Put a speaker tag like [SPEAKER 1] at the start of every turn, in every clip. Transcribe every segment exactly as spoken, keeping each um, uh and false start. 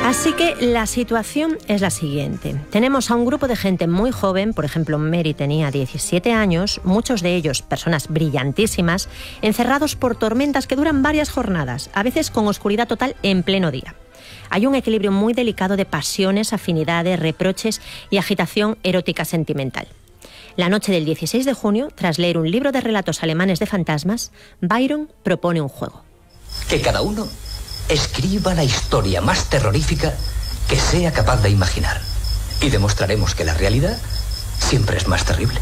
[SPEAKER 1] Así que la situación es la siguiente. Tenemos a un grupo de gente muy joven, por ejemplo, Mary tenía diecisiete años, muchos de ellos personas brillantísimas, encerrados por tormentas que duran varias jornadas, a veces con oscuridad total en pleno día. Hay un equilibrio muy delicado de pasiones, afinidades, reproches y agitación erótica sentimental. La noche del dieciséis de junio, tras leer un libro de relatos alemanes de fantasmas, Byron propone un juego.
[SPEAKER 2] Que cada uno escriba la historia más terrorífica que sea capaz de imaginar. Y demostraremos que la realidad siempre es más terrible.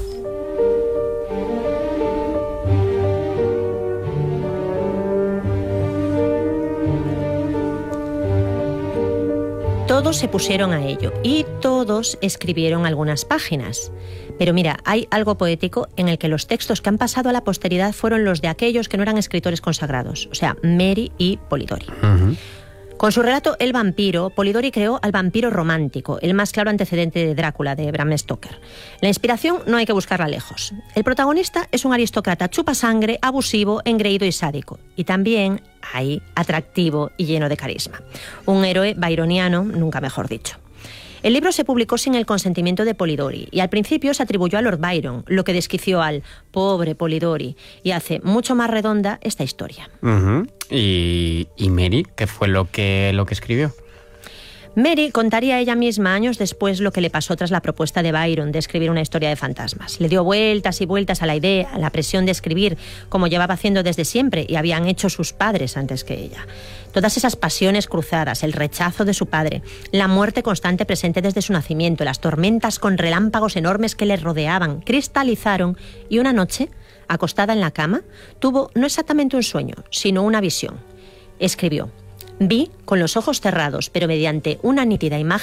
[SPEAKER 1] Todos se pusieron a ello y todos escribieron algunas páginas. Pero mira, hay algo poético en el que los textos que han pasado a la posteridad fueron los de aquellos que no eran escritores consagrados, o sea, Mary y Polidori. Uh-huh. Con su relato El vampiro, Polidori creó al vampiro romántico, el más claro antecedente de Drácula, de Bram Stoker. La inspiración no hay que buscarla lejos. El protagonista es un aristócrata chupasangre, abusivo, engreído y sádico. Y también hay atractivo y lleno de carisma. Un héroe byroniano, nunca mejor dicho. El libro se publicó sin el consentimiento de Polidori y al principio se atribuyó a Lord Byron, lo que desquició al pobre Polidori y hace mucho más redonda esta historia.
[SPEAKER 3] Uh-huh. ¿Y, y Mary, qué fue lo que, lo que escribió?
[SPEAKER 1] Mary contaría ella misma años después lo que le pasó tras la propuesta de Byron de escribir una historia de fantasmas. Le dio vueltas y vueltas a la idea, a la presión de escribir, como llevaba haciendo desde siempre y habían hecho sus padres antes que ella. Todas esas pasiones cruzadas, el rechazo de su padre, la muerte constante presente desde su nacimiento, las tormentas con relámpagos enormes que le rodeaban, cristalizaron y una noche, acostada en la cama, tuvo no exactamente un sueño, sino una visión. Escribió: vi, con los ojos cerrados, pero mediante una nítida imagen,